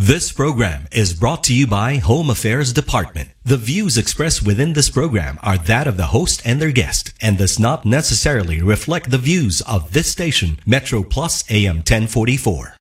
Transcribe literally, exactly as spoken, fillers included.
This program is brought to you by Home Affairs Department. The views expressed within this program are that of the host and their guest and does not necessarily reflect the views of this station, Metro Plus A M ten forty-four.